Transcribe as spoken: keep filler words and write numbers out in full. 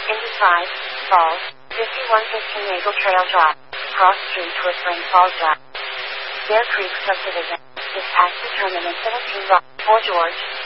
Indecise, Falls, fifty-one fifteen Eagle Trail Drive, Cross Street, Whistling Falls Drive. Bear Creek Subdivision, dispatch determinant seventeen Fort George.